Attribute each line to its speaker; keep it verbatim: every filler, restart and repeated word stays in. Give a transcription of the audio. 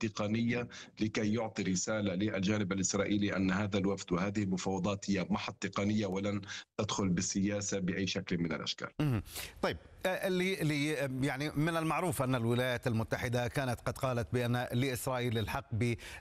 Speaker 1: التقنية لكي يعطي رسالة للجانب الإسرائيلي أن هذا الوفد وهذه المفاوضات هي محض تقنية ولن تدخل بالسياسة بأي شكل من الأشكال.
Speaker 2: طيب، اللي اللي يعني من المعروف أن الولايات المتحدة كانت قد قالت بأن لإسرائيل الحق